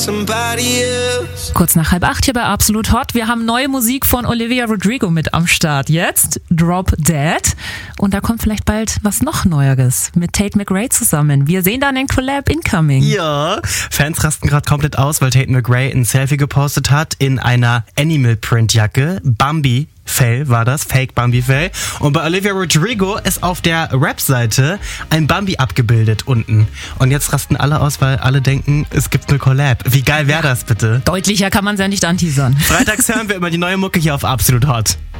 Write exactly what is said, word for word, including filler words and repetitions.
Kurz nach halb acht hier bei Absolut Hot. Wir haben neue Musik von Olivia Rodrigo mit am Start. Jetzt Drop Dead. Und da kommt vielleicht bald was noch Neueres mit Tate McRae zusammen. Wir sehen dann einen Collab incoming. Ja, Fans rasten gerade komplett aus, weil Tate McRae ein Selfie gepostet hat in einer Animal Print Jacke. Bambi Fell war das, Fake Bambi Fell. Und bei Olivia Rodrigo ist auf der Rap-Seite ein Bambi abgebildet unten. Und jetzt rasten alle aus, weil alle denken, es gibt eine Collab. Wie geil wäre das bitte? Deutlicher kann man es ja nicht anteasern. Freitags hören wir immer die neue Mucke hier auf Absolut Hot.